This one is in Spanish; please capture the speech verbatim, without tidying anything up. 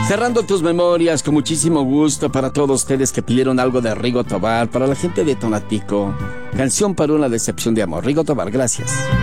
Cerrando tus memorias con muchísimo gusto para todos ustedes que pidieron algo de Rigo Tobar, para la gente de Tonatico. Canción para una decepción de amor. Rigo Tobar, gracias.